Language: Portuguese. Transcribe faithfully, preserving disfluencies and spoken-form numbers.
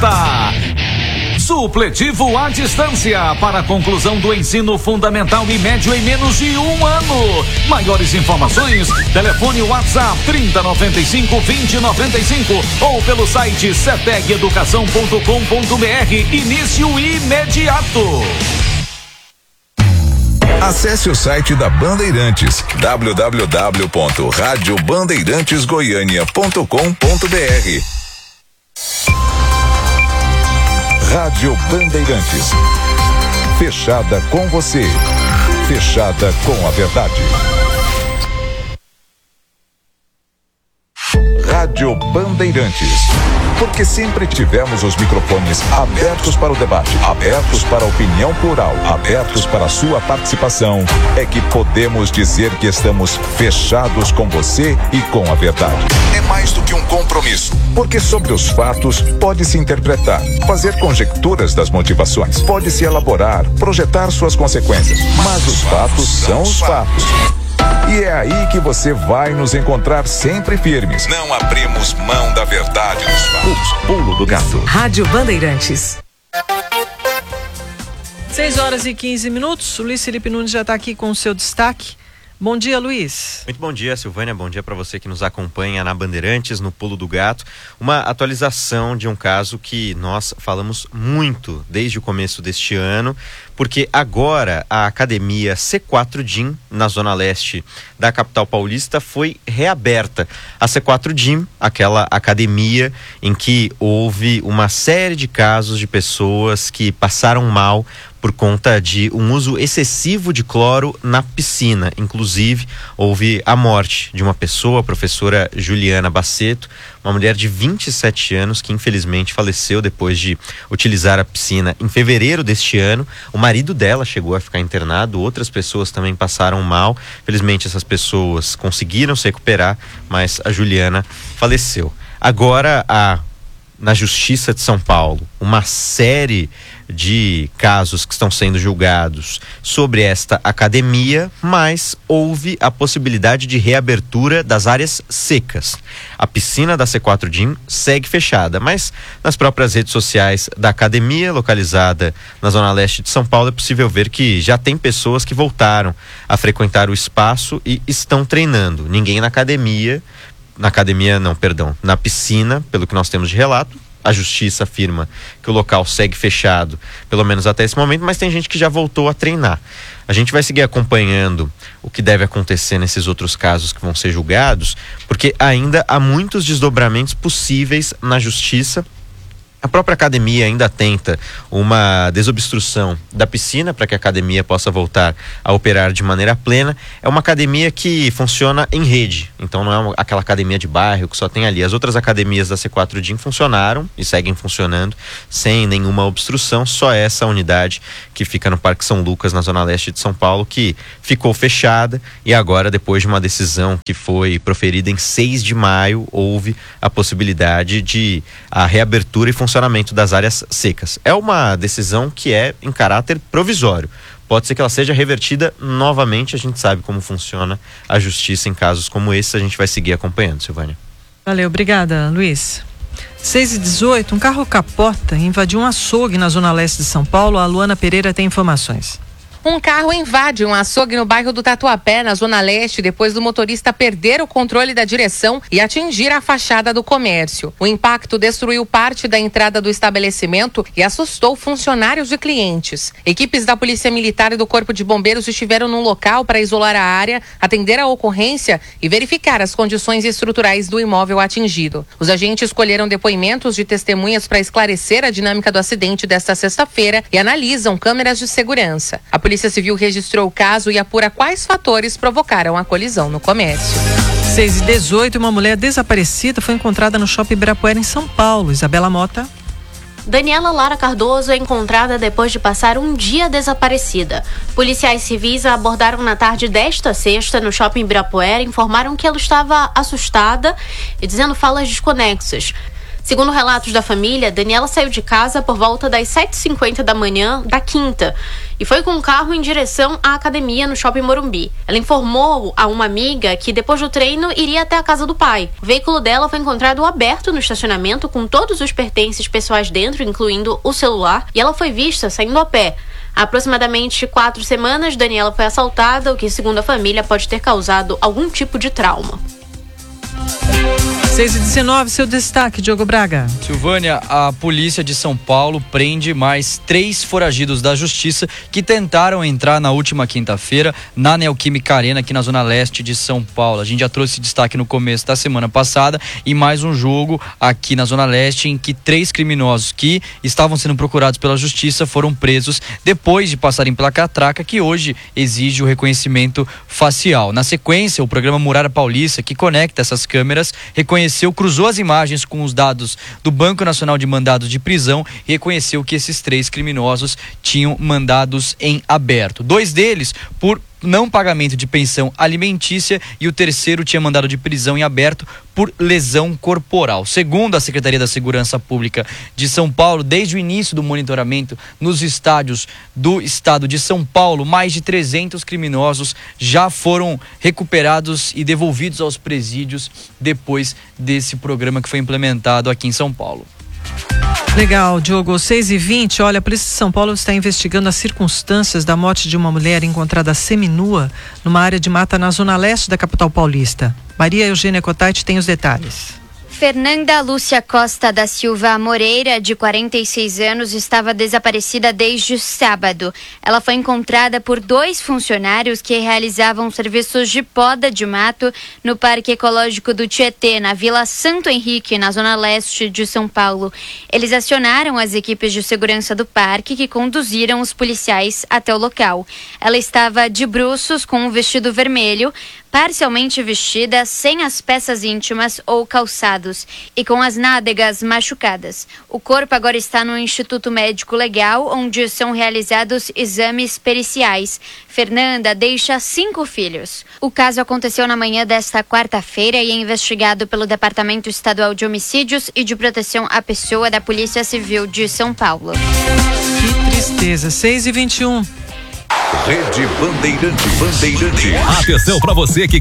apresenta Supletivo à Distância para a conclusão do ensino fundamental e médio em menos de um ano. Maiores informações, telefone WhatsApp trinta, noventa e cinco, vinte, noventa e cinco ou pelo site ceteg educação ponto com ponto br. Início imediato. Acesse o site da Bandeirantes, w w w ponto rádio bandeirantes goiânia ponto com ponto br. Rádio Bandeirantes. Fechada com você. Fechada com a verdade. Rádio Bandeirantes. Porque sempre tivemos os microfones abertos para o debate, abertos para a opinião plural, abertos para a sua participação, é que podemos dizer que estamos fechados com você e com a verdade. É mais do que um compromisso, porque sobre os fatos pode-se interpretar, fazer conjecturas das motivações, pode-se elaborar, projetar suas consequências, mas os fatos são os fatos. E é aí que você vai nos encontrar sempre firmes. Não abrimos mão da verdade dos fatos. Pulo do gato. Rádio Bandeirantes. seis horas e quinze minutos. O Luiz Felipe Nunes já está aqui com o seu destaque. Bom dia, Luiz. Muito bom dia, Silvânia. Bom dia para você que nos acompanha na Bandeirantes, no Pulo do Gato. Uma atualização de um caso que nós falamos muito desde o começo deste ano, porque agora a academia C quatro D I M, na zona leste da capital paulista, foi reaberta. A C quatro D I M, aquela academia em que houve uma série de casos de pessoas que passaram mal por conta de um uso excessivo de cloro na piscina. Inclusive, houve a morte de uma pessoa, a professora Juliana Baceto, uma mulher de vinte e sete anos que infelizmente faleceu depois de utilizar a piscina em fevereiro deste ano. O marido dela chegou a ficar internado, outras pessoas também passaram mal. Felizmente essas pessoas conseguiram se recuperar, mas a Juliana faleceu. Agora, a, na Justiça de São Paulo, uma série de casos que estão sendo julgados sobre esta academia, mas houve a possibilidade de reabertura das áreas secas. A piscina da C quatro D I M segue fechada, mas nas próprias redes sociais da academia, localizada na zona leste de São Paulo, é possível ver que já tem pessoas que voltaram a frequentar o espaço e estão treinando. Ninguém na academia, na academia não, perdão, na piscina, pelo que nós temos de relato. A justiça afirma que o local segue fechado, pelo menos até esse momento, mas tem gente que já voltou a treinar. A gente vai seguir acompanhando o que deve acontecer nesses outros casos que vão ser julgados, porque ainda há muitos desdobramentos possíveis na justiça. A própria academia ainda tenta uma desobstrução da piscina para que a academia possa voltar a operar de maneira plena. É uma academia que funciona em rede, então não é uma, aquela academia de bairro que só tem ali. As outras academias da C quatro D I M funcionaram e seguem funcionando sem nenhuma obstrução, só essa unidade que fica no Parque São Lucas, na zona leste de São Paulo, que ficou fechada, e agora, depois de uma decisão que foi proferida em seis de maio, houve a possibilidade de a reabertura e funcionamento funcionamento das áreas secas. É uma decisão que é em caráter provisório. Pode ser que ela seja revertida novamente. A gente sabe como funciona a justiça em casos como esse. A gente vai seguir acompanhando, Silvânia. Valeu, obrigada, Luiz. seis e dezoito, um carro capota e invadiu um açougue na zona leste de São Paulo. A Luana Pereira tem informações. Um carro invade um açougue no bairro do Tatuapé, na zona leste, depois do motorista perder o controle da direção e atingir a fachada do comércio. O impacto destruiu parte da entrada do estabelecimento e assustou funcionários e clientes. Equipes da Polícia Militar e do Corpo de Bombeiros estiveram no local para isolar a área, atender a ocorrência e verificar as condições estruturais do imóvel atingido. Os agentes colheram depoimentos de testemunhas para esclarecer a dinâmica do acidente desta sexta-feira e analisam câmeras de segurança. A A Polícia Civil registrou o caso e apura quais fatores provocaram a colisão no comércio. seis e dezoito, uma mulher desaparecida foi encontrada no Shopping Ibirapuera, em São Paulo. Isabela Mota. Daniela Lara Cardoso é encontrada depois de passar um dia desaparecida. Policiais civis a abordaram na tarde desta sexta no Shopping Ibirapuera e informaram que ela estava assustada e dizendo falas desconexas. Segundo relatos da família, Daniela saiu de casa por volta das sete e cinquenta da manhã da quinta e foi com o carro em direção à academia no Shopping Morumbi. Ela informou a uma amiga que depois do treino iria até a casa do pai. O veículo dela foi encontrado aberto no estacionamento com todos os pertences pessoais dentro, incluindo o celular, e ela foi vista saindo a pé. Há aproximadamente quatro semanas, Daniela foi assaltada, o que, segundo a família, pode ter causado algum tipo de trauma. seis e dezenove, seu destaque, Diogo Braga. Silvânia, a polícia de São Paulo prende mais três foragidos da justiça que tentaram entrar na última quinta-feira na Neoquímica Arena, aqui na zona leste de São Paulo. A gente já trouxe destaque no começo da semana passada e mais um jogo aqui na zona leste em que três criminosos que estavam sendo procurados pela justiça foram presos depois de passarem pela catraca, que hoje exige o reconhecimento facial. Na sequência, o programa Muralha Paulista, que conecta essas câmeras, reconheceu Reconheceu, cruzou as imagens com os dados do Banco Nacional de Mandados de Prisão e reconheceu que esses três criminosos tinham mandados em aberto. Dois deles por não pagamento de pensão alimentícia e o terceiro tinha mandado de prisão em aberto por lesão corporal. Segundo a Secretaria da Segurança Pública de São Paulo, desde o início do monitoramento nos estádios do estado de São Paulo, mais de trezentos criminosos já foram recuperados e devolvidos aos presídios depois desse programa que foi implementado aqui em São Paulo. Legal, Diogo. seis e vinte, olha, a Polícia de São Paulo está investigando as circunstâncias da morte de uma mulher encontrada seminua numa área de mata na zona leste da capital paulista. Maria Eugênia Cotati tem os detalhes. Fernanda Lúcia Costa da Silva Moreira, de quarenta e seis anos, estava desaparecida desde sábado. Ela foi encontrada por dois funcionários que realizavam serviços de poda de mato no Parque Ecológico do Tietê, na Vila Santo Henrique, na zona leste de São Paulo. Eles acionaram as equipes de segurança do parque, que conduziram os policiais até o local. Ela estava de bruços com um vestido vermelho, parcialmente vestida, sem as peças íntimas ou calçados e com as nádegas machucadas. O corpo agora está no Instituto Médico Legal, onde são realizados exames periciais. Fernanda deixa cinco filhos. O caso aconteceu na manhã desta quarta-feira e é investigado pelo Departamento Estadual de Homicídios e de Proteção à Pessoa da Polícia Civil de São Paulo. Que tristeza. seis e vinte e um. Rede Bandeirante. Bandeirante. Atenção para você que